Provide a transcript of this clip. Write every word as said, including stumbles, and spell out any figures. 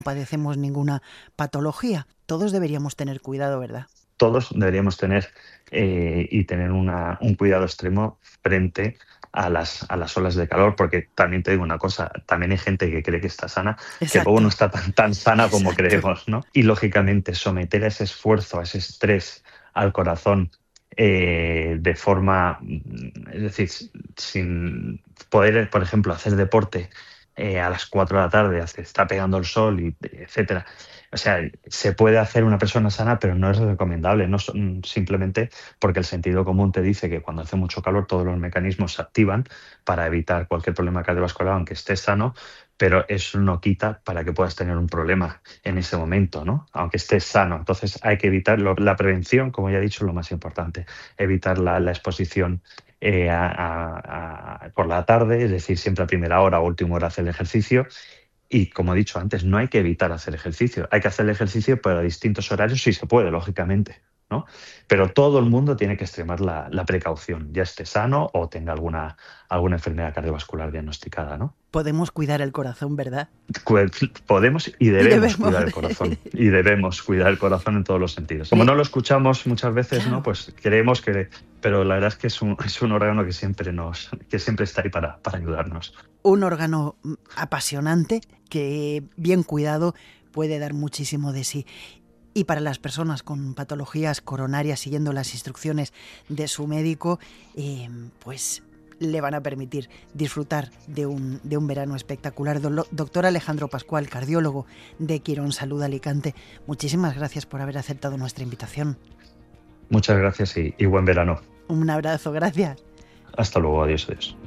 padecemos ninguna patología. Todos deberíamos tener cuidado, ¿verdad? Todos deberíamos tener eh, y tener una, un cuidado extremo frente a las, a las olas de calor, porque también te digo una cosa, también hay gente que cree que está sana, Exacto. que luego no está tan, tan sana como Exacto. creemos, ¿no? Y lógicamente someter a ese esfuerzo, a ese estrés al corazón eh, de forma, es decir, sin poder, por ejemplo, hacer deporte eh, a las cuatro de la tarde, se está pegando el sol, y etcétera. O sea, se puede hacer una persona sana, pero no es recomendable, no simplemente porque el sentido común te dice que cuando hace mucho calor todos los mecanismos se activan para evitar cualquier problema cardiovascular, aunque estés sano, pero eso no quita para que puedas tener un problema en ese momento, ¿no? Aunque estés sano. Entonces hay que evitar la prevención, como ya he dicho, lo más importante, evitar la, la exposición eh, a, a, a, por la tarde, es decir, siempre a primera hora o última hora hacer el ejercicio. Y como he dicho antes, no hay que evitar hacer ejercicio. Hay que hacer el ejercicio, pero a distintos horarios si se puede, lógicamente, ¿no? Pero todo el mundo tiene que extremar la, la precaución, ya esté sano o tenga alguna, alguna enfermedad cardiovascular diagnosticada, ¿no? Podemos cuidar el corazón, ¿verdad? Podemos y debemos, y debemos cuidar el corazón. Y debemos cuidar el corazón en todos los sentidos. Como no lo escuchamos muchas veces, claro, ¿no? Pues creemos que... Pero la verdad es que es un, es un órgano que siempre, nos, que siempre está ahí para, para ayudarnos. Un órgano apasionante que, bien cuidado, puede dar muchísimo de sí. Y para las personas con patologías coronarias, siguiendo las instrucciones de su médico, eh, pues le van a permitir disfrutar de un, de un verano espectacular. Do- Doctor Alejandro Pascual, cardiólogo de Quirón Salud Alicante, muchísimas gracias por haber aceptado nuestra invitación. Muchas gracias y, y buen verano. Un abrazo, gracias. Hasta luego, adiós, adiós.